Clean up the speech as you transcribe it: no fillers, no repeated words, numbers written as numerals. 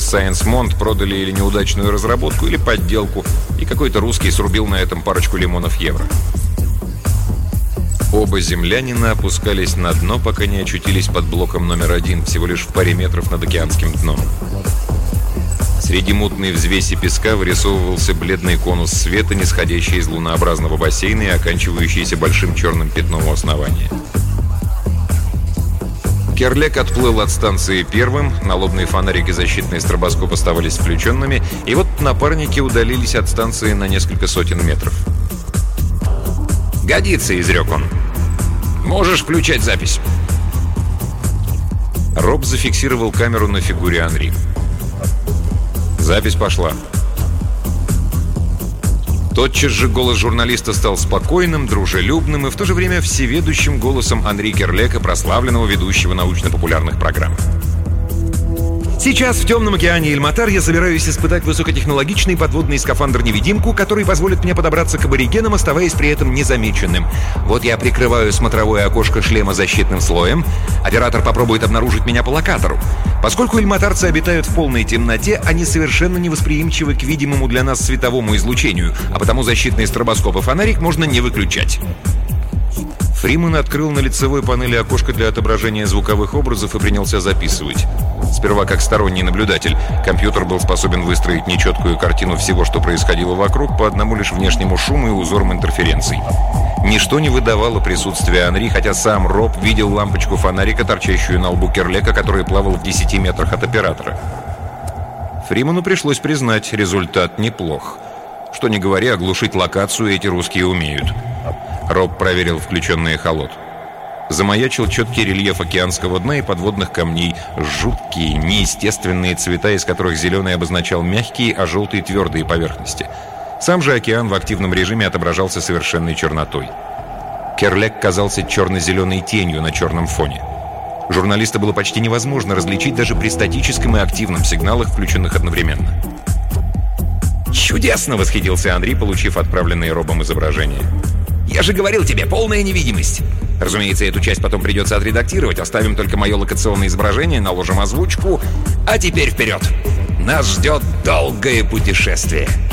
Science Mont продали или неудачную разработку, или подделку, и какой-то русский срубил на этом парочку лимонов евро. Оба землянина опускались на дно, пока не очутились под блоком номер 1, всего лишь в паре метров над океанским дном. Среди мутной взвеси песка вырисовывался бледный конус света, нисходящий из лунообразного бассейна и оканчивающийся большим черным пятном у основания. Керлек отплыл от станции первым, налобный фонарик и защитный стробоскоп оставались включенными, и вот напарники удалились от станции на несколько сотен метров. «Годится», — изрек он. «Можешь включать запись». Роб зафиксировал камеру на фигуре Анри. Запись пошла. Тотчас же голос журналиста стал спокойным, дружелюбным и в то же время всеведущим голосом Анри Керлека, прославленного ведущего научно-популярных программ. Сейчас в темном океане Иль-Матар я собираюсь испытать высокотехнологичный подводный скафандр-невидимку, который позволит мне подобраться к аборигенам, оставаясь при этом незамеченным. Вот я прикрываю смотровое окошко шлема защитным слоем. Оператор попробует обнаружить меня по локатору. Поскольку ильматарцы обитают в полной темноте, они совершенно невосприимчивы к видимому для нас световому излучению, а потому защитный стробоскоп и фонарик можно не выключать. Фриман открыл на лицевой панели окошко для отображения звуковых образов и принялся записывать. Сперва как сторонний наблюдатель. Компьютер был способен выстроить нечеткую картину всего, что происходило вокруг, по одному лишь внешнему шуму и узорам интерференций. Ничто не выдавало присутствия Анри, хотя сам Роб видел лампочку фонарика, торчащую на лбу Керлека, который плавал в 10 метрах от оператора. Фриману пришлось признать, результат неплох. Что не говоря, оглушить локацию эти русские умеют. Роб проверил включенный эхолот. Замаячил четкий рельеф океанского дна и подводных камней, жуткие, неестественные цвета, из которых зеленый обозначал мягкие, а желтый — твердые поверхности. Сам же океан в активном режиме отображался совершенной чернотой. Керлек казался черно-зеленой тенью на черном фоне. Журналиста было почти невозможно различить даже при статическом и активном сигналах, включенных одновременно. «Чудесно!» — восхитился Анри, получив отправленное Робом изображение. «Я же говорил тебе, полная невидимость!» Разумеется, эту часть потом придется отредактировать. Оставим только мое локационное изображение, наложим озвучку. А теперь вперед! Нас ждет долгое путешествие.